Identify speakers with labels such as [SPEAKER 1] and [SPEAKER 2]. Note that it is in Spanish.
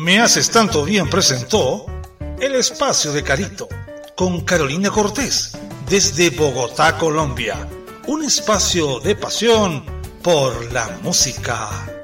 [SPEAKER 1] Me haces tanto bien presentó El Espacio de Carito con Carolina Cortés desde Bogotá, Colombia. Un espacio de pasión por la música.